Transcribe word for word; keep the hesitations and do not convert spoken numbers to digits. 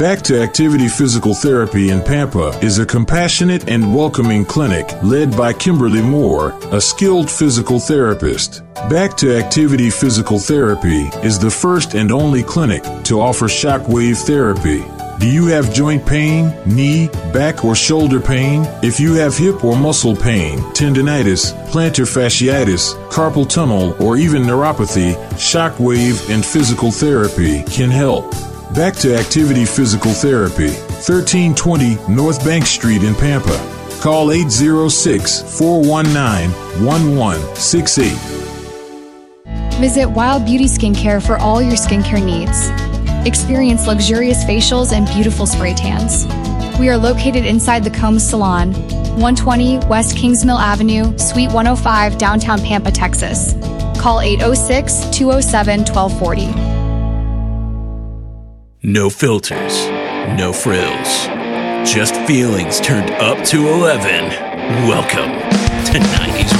Back to Activity Physical Therapy in Pampa is a compassionate and welcoming clinic led by Kimberly Moore, a skilled physical therapist. Back to Activity Physical Therapy is the first and only clinic to offer shockwave therapy. Do you have joint pain, knee, back, or shoulder pain? If you have hip or muscle pain, tendinitis, plantar fasciitis, carpal tunnel, or even neuropathy, shockwave and physical therapy can help. Back to Activity Physical Therapy, thirteen twenty North Bank Street in Pampa. Call eight zero six, four one nine, one one six eight. Visit Wild Beauty Skincare for all your skincare needs. Experience luxurious facials and beautiful spray tans. We are located inside the Combs Salon, one twenty West Kingsmill Avenue, Suite one oh five, downtown Pampa, Texas. Call eight zero six, two zero seven, one two four zero. No filters, no frills, just feelings turned up to eleven. Welcome to nineties